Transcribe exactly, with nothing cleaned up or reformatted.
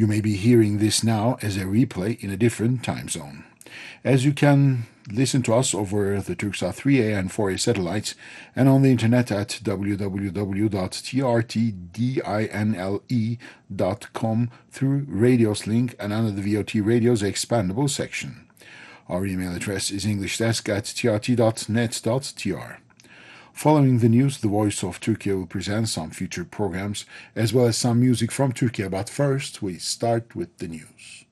You may be hearing this now as a replay in a different time zone. As you can listen to us over the Turksat three A and four A satellites and on the internet at w w w dot t r t dinle dot com through Radios link and under the V O T Radio's expandable section. Our email address is englishdesk at t r t dot net dot t r. Following the news, the Voice of Turkey will present some future programs as well as some music from Turkey. But first, we start with the news.